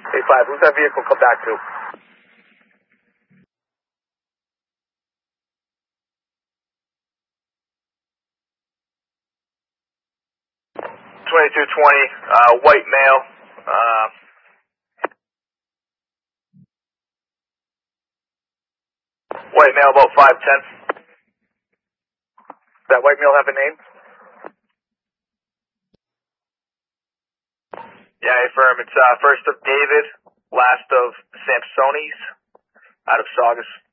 Hey, 5, who's that vehicle come back to? 2220, white male. White male, about 5'10". Does that white male have a name? Yeah, affirm. It's first of David, last of Samsonis, out of Saugus.